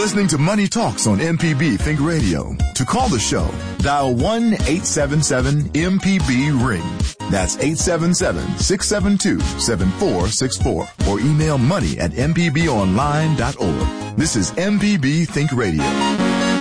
listening to Money Talks on MPB Think Radio. To call the show, dial 1-877-MPB-RING. That's 877-672-7464 or email money@mpbonline.org. This is MPB Think Radio.